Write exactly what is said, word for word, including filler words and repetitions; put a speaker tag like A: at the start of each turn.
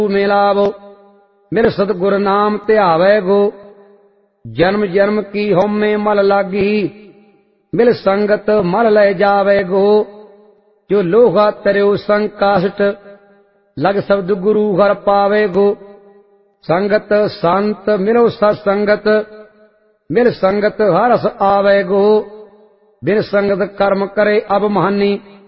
A: मिलावो मिल सतगुर नाम ध्यावै गो जन्म जन्म की होमे मल लागी मिल संगत मल ले जावे गो जो लोहा तरियो संकाष्ट लग शब्द गुरु घर पावे गो संगत संत मिलो सत्संगत मिल संगत हरस आवे गो बिन संगत कर्म करे अब महानी